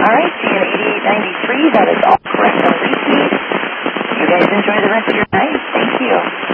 All right, see you at 8893. That is all correct on repeat. You guys enjoy the rest of your night. Thank you.